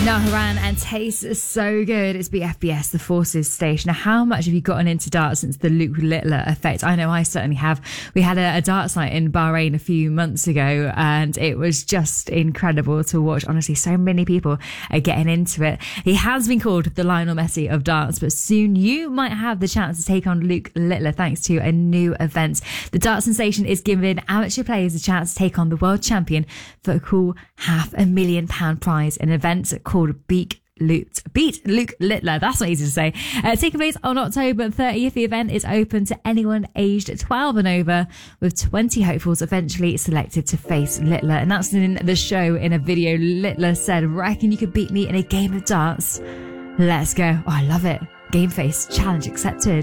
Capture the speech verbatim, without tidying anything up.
Niall Horan and Taste is so good. It's B F B S, the Forces station. Now, how much have you gotten into darts since the Luke Littler effect? I know I certainly have. We had a, a darts night in Bahrain a few months ago, and it was just incredible to watch. Honestly, so many people are getting into it. He has been called the Lionel Messi of darts, but soon you might have the chance to take on Luke Littler thanks to a new event. The Dart Sensation is giving amateur players a chance to take on the world champion for a cool half a million pound prize, an event called Beat Luke, Beat Luke Littler. That's not easy to say. Uh, taking place on October thirtieth, the event is open to anyone aged twelve and over, with twenty hopefuls eventually selected to face Littler. And that's in the show in a video. Littler said, "Reckon you could beat me in a game of darts? Let's go." Oh, I love it. Game face challenge accepted.